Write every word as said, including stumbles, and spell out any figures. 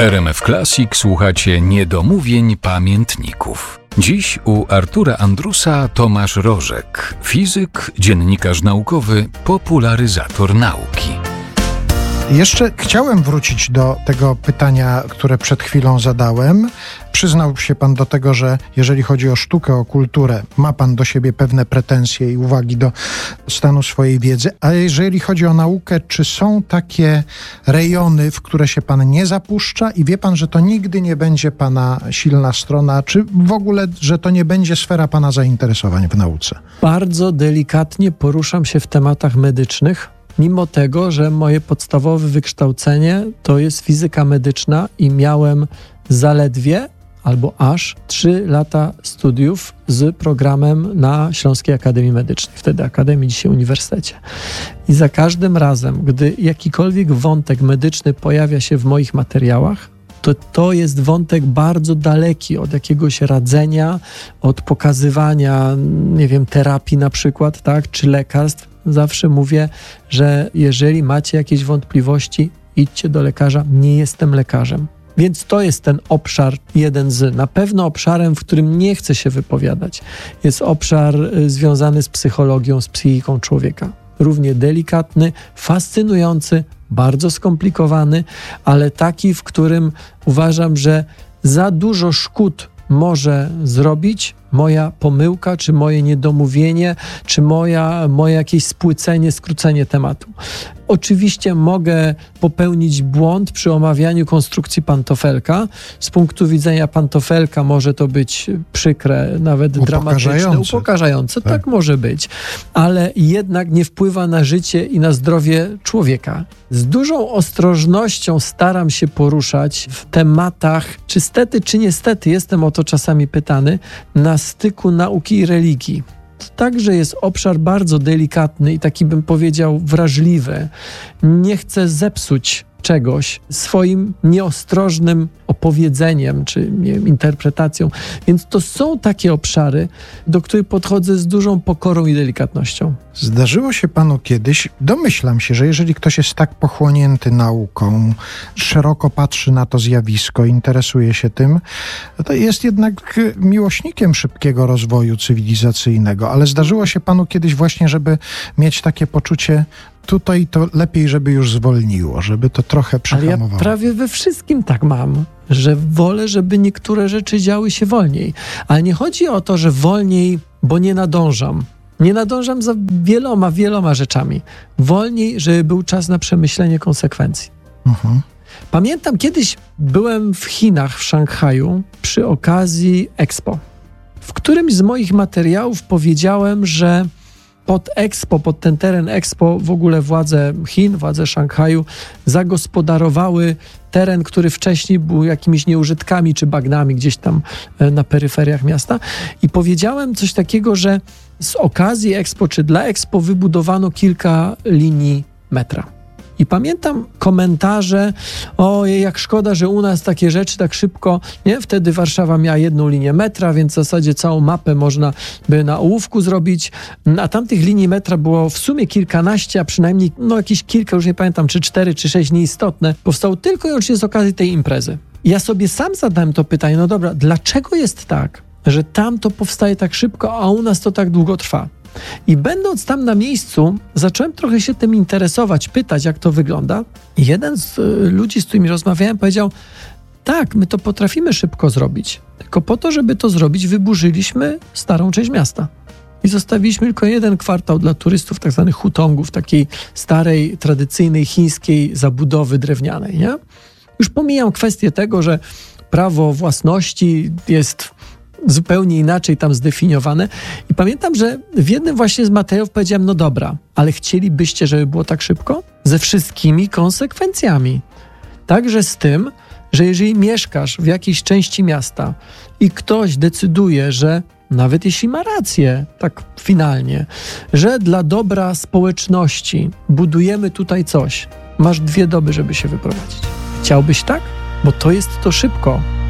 R M F Classic słuchacie niedomówień pamiętników. Dziś u Artura Andrusa Tomasz Rożek, fizyk, dziennikarz naukowy, popularyzator nauki. Jeszcze chciałem wrócić do tego pytania, które przed chwilą zadałem. Przyznał się pan do tego, że jeżeli chodzi o sztukę, o kulturę, ma pan do siebie pewne pretensje i uwagi do stanu swojej wiedzy, a jeżeli chodzi o naukę, czy są takie rejony, w które się pan nie zapuszcza i wie pan, że to nigdy nie będzie pana silna strona, czy w ogóle, że to nie będzie sfera pana zainteresowań w nauce? Bardzo delikatnie poruszam się w tematach medycznych, mimo tego, że moje podstawowe wykształcenie to jest fizyka medyczna i miałem zaledwie albo aż trzy lata studiów z programem na Śląskiej Akademii Medycznej, wtedy Akademii, dzisiaj Uniwersytecie. I za każdym razem, gdy jakikolwiek wątek medyczny pojawia się w moich materiałach, to to jest wątek bardzo daleki od jakiegoś radzenia, od pokazywania, nie wiem, terapii na przykład, tak, czy lekarstw. Zawsze mówię, że jeżeli macie jakieś wątpliwości, idźcie do lekarza. Nie jestem lekarzem. Więc to jest ten obszar jeden z. Na pewno obszarem, w którym nie chcę się wypowiadać, jest obszar związany z psychologią, z psychiką człowieka. Równie delikatny, fascynujący, bardzo skomplikowany, ale taki, w którym uważam, że za dużo szkód może zrobić moja pomyłka, czy moje niedomówienie, czy moja, moje jakieś spłycenie, skrócenie tematu. Oczywiście mogę popełnić błąd przy omawianiu konstrukcji pantofelka. Z punktu widzenia pantofelka może to być przykre, nawet dramatyczne, upokarzające. Tak. tak może być, ale jednak nie wpływa na życie i na zdrowie człowieka. Z dużą ostrożnością staram się poruszać w tematach, czy stety, czy niestety, jestem o to czasami pytany, na styku nauki i religii. To także jest obszar bardzo delikatny i taki, bym powiedział, wrażliwy. Nie chcę zepsuć czegoś swoim nieostrożnym opowiedzeniem czy nie wiem, interpretacją. Więc to są takie obszary, do których podchodzę z dużą pokorą i delikatnością. Zdarzyło się panu kiedyś, domyślam się, że jeżeli ktoś jest tak pochłonięty nauką, szeroko patrzy na to zjawisko, interesuje się tym, to jest jednak miłośnikiem szybkiego rozwoju cywilizacyjnego, ale zdarzyło się panu kiedyś właśnie, żeby mieć takie poczucie, tutaj to lepiej, żeby już zwolniło, żeby to trochę przehamowało. Ale ja prawie we wszystkim tak mam, że wolę, żeby niektóre rzeczy działy się wolniej. Ale nie chodzi o to, że wolniej, bo nie nadążam. Nie nadążam za wieloma, wieloma rzeczami. Wolniej, żeby był czas na przemyślenie konsekwencji. Uh-huh. Pamiętam, kiedyś byłem w Chinach, w Szanghaju, przy okazji Expo. W którymś z moich materiałów powiedziałem, że pod Expo, pod ten teren Expo w ogóle władze Chin, władze Szanghaju zagospodarowały teren, który wcześniej był jakimiś nieużytkami czy bagnami gdzieś tam na peryferiach miasta. I powiedziałem coś takiego, że z okazji Expo czy dla Expo wybudowano kilka linii metra. I pamiętam komentarze, ojej, jak szkoda, że u nas takie rzeczy tak szybko, nie? Wtedy Warszawa miała jedną linię metra, więc w zasadzie całą mapę można by na ołówku zrobić, a tamtych linii metra było w sumie kilkanaście, a przynajmniej no jakieś kilka, już nie pamiętam, czy cztery, czy sześć, nieistotne, powstało tylko i wyłącznie z okazji tej imprezy. I ja sobie sam zadałem to pytanie, no dobra, dlaczego jest tak, że tam to powstaje tak szybko, a u nas to tak długo trwa? I będąc tam na miejscu, zacząłem trochę się tym interesować, pytać, jak to wygląda. I jeden z y, ludzi, z którymi rozmawiałem, powiedział, tak, my to potrafimy szybko zrobić, tylko po to, żeby to zrobić, wyburzyliśmy starą część miasta. I zostawiliśmy tylko jeden kwartał dla turystów, tak zwanych hutongów, takiej starej, tradycyjnej chińskiej zabudowy drewnianej, nie? Już pomijam kwestię tego, że prawo własności jest zupełnie inaczej tam zdefiniowane. I pamiętam, że w jednym właśnie z materiałów powiedziałem, no dobra, ale chcielibyście, żeby było tak szybko? Ze wszystkimi konsekwencjami. Także z tym, że jeżeli mieszkasz w jakiejś części miasta i ktoś decyduje, że nawet jeśli ma rację, tak finalnie, że dla dobra społeczności budujemy tutaj coś, masz dwie doby, żeby się wyprowadzić. Chciałbyś tak? Bo to jest to szybko.